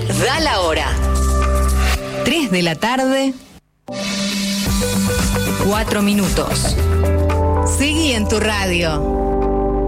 Da la hora. 3 de la tarde, 4 minutos. Seguí en tu radio.